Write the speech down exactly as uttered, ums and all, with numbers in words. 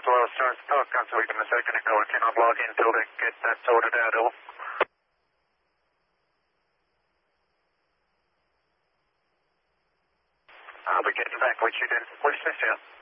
well as start talk, cancel within a second ago. I cannot log in until they get that sorted out. Over. I'll be getting back with you then. What's this here?